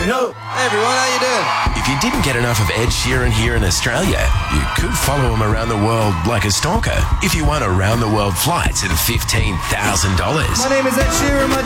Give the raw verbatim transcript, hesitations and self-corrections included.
Hey everyone, how you doing? If you didn't get enough of Ed Sheeran here in Australia, you could follow him around the world like a stalker if you won around the world flights at fifteen thousand dollars. My name is Ed Sheeran. My